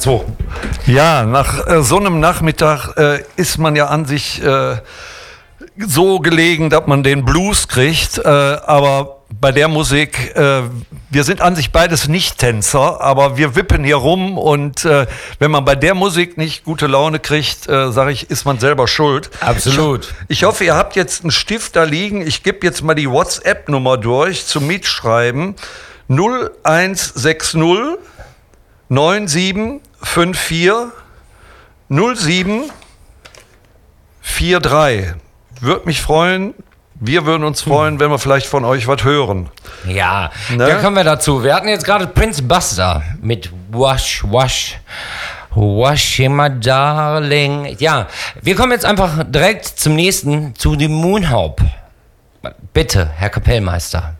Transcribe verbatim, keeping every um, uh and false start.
So. Ja, nach äh, so einem Nachmittag äh, ist man ja an sich äh, so gelegen, dass man den Blues kriegt, äh, aber bei der Musik, äh, wir sind an sich beides Nicht-Tänzer, aber wir wippen hier rum und äh, wenn man bei der Musik nicht gute Laune kriegt, äh, sage ich, ist man selber schuld. Absolut. Ich, ich hoffe, ihr habt jetzt einen Stift da liegen. Ich gebe jetzt mal die WhatsApp-Nummer durch zum Mitschreiben. null eins sechs null neun sieben fünf vier null sieben vier drei. Würde mich freuen. Wir würden uns freuen, wenn wir vielleicht von euch was hören. Ja, Ne? da kommen wir dazu. Wir hatten jetzt gerade Prince Buster mit Wash, Wash, Wash my darling. Ja, wir kommen jetzt einfach direkt zum nächsten, zu dem Moonhope. Bitte, Herr Kapellmeister.